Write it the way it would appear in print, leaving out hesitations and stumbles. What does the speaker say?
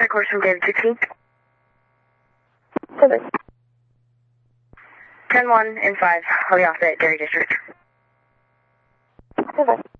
course from David 16. Perfect. 10-1 and 5. I'll be off at Dairy District. Perfect.